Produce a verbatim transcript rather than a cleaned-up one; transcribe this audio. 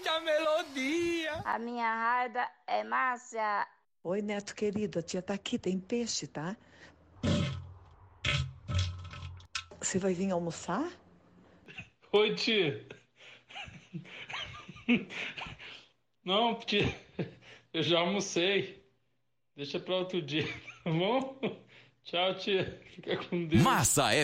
Puxa a melodia. A minha raida é Márcia. Oi, Neto querido, a tia tá aqui, tem peixe, tá? Você vai vir almoçar? Oi, tia. Não, tia, eu já almocei. Deixa para outro dia, tá bom? Tchau, tia. Fica com Deus. Massa